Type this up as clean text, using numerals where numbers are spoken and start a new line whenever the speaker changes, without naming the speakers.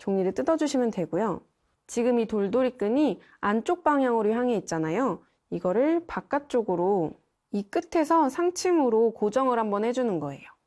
종이를 뜯어주시면 되고요. 지금 이 돌돌이 끈이 안쪽 방향으로 향해 있잖아요. 이거를 바깥쪽으로 이 끝에서 상침으로 고정을 한번 해주는 거예요.